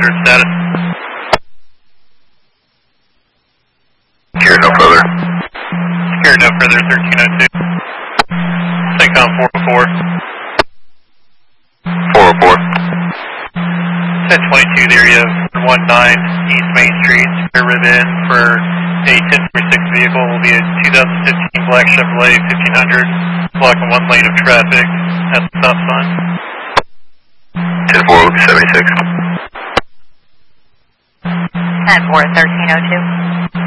Secured status. Secured no further. Secured no further, 1302. SYNCOM 404. 404. 1022, the area of 19 East Main Street. Secure ribbon for a 1046 vehicle will be a 2015 black Chevrolet 1500, blocking one lane of traffic at the stop sign. 10-4, 76. 10-4, 1302.